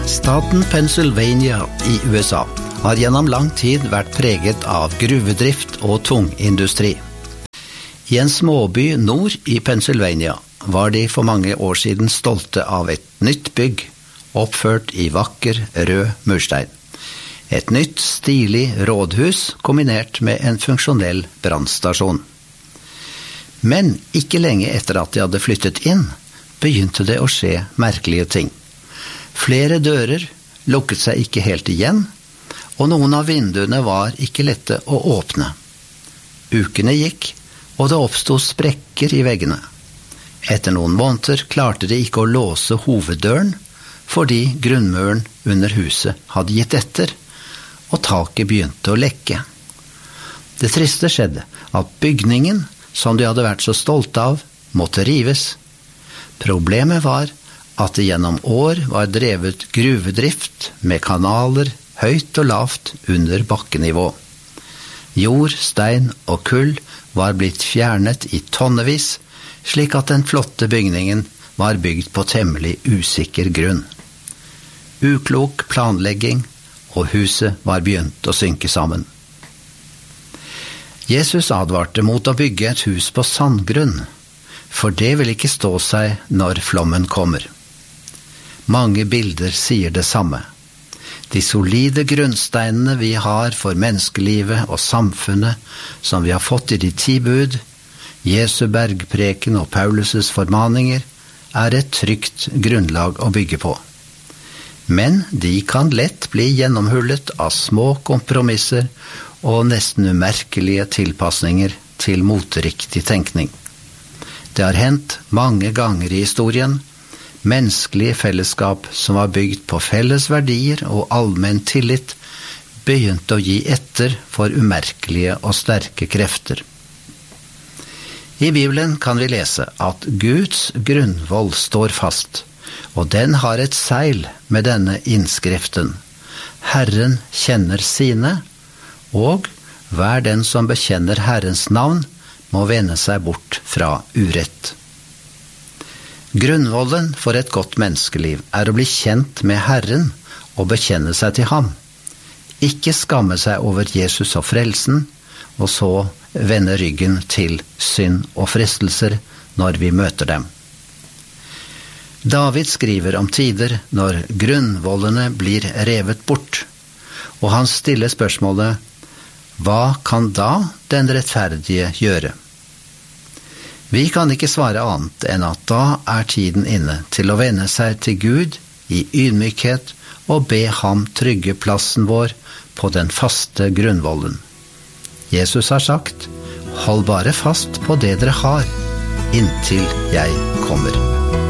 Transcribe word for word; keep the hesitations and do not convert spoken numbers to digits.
Staten Pennsylvania i U S A har gjennom lang tid vært preget av gruvedrift og tungindustri. I en småby nord i Pennsylvania var de for mange år siden stolte av et nytt bygg, oppført i vakker rød murstein. Et nytt, stilig rådhus kombinert med en funksjonell brannstasjon. Men ikke lenge etter at de hadde flyttet inn, begynte det å skje merkelige ting. Flere dører lukket seg ikke helt igjen, og noen av vinduene var ikke lette å åpne. Ukene gikk, og det oppstod sprekker i veggene. Etter noen måneder klarte de ikke å låse hoveddøren, fordi grunnmuren under huset hadde gitt etter, og taket begynte å lekke. Det triste skjedde at bygningen, som de hadde vært så stolte av, måtte rives. Problemet var at det gjennom år var drevet gruvedrift med kanaler høyt og lavt under bakkenivå. Jord, stein og kull var blitt fjernet i tonnevis, slik at den flotte bygningen var bygd på temmelig usikker grunn. Uklok planlegging, og huset var begynt å synke sammen. Jesus advarte mot å bygge et hus på sandgrunn, for det vil ikke stå seg når flommen kommer. Mange bilder sier det samme. De solide grunnsteinene vi har for menneskelivet og samfunnet, som vi har fått i de ti bud, Jesu bergpreken og Paulus' formaninger, er et trygt grunnlag å bygge på. Men de kan lett bli gjennomhullet av små kompromisser og nesten umerkelige tilpasninger til moteriktig tenkning. Det har hendt mange ganger i historien, menneskelige fellesskap som var bygd på felles verdier og allmenn tillit, begynte å gi etter for umerkelige og sterke krefter. I Bibelen kan vi lese at Guds grunnvoll står fast, og den har et seil med denne innskriften: Herren kjenner sine, og hver den som bekjenner Herrens navn, må vende seg bort fra urett. Grunnvollen for et godt menneskeliv er å bli kjent med Herren og bekjenne seg til ham. Ikke skamme seg over Jesus og frelsen, og så vende ryggen til synd og fristelser når vi møter dem. David skriver om tider når grunnvollene blir revet bort, og han stiller spørsmålet: hva kan da den rettferdige gjøre? Vi kan ikke svare annet enn at da er tiden inne til å vende seg til Gud i ydmykhet og be ham trygge plassen vår på den faste grunnvollen. Jesus har sagt: hold bare fast på det dere har, inntil jeg kommer.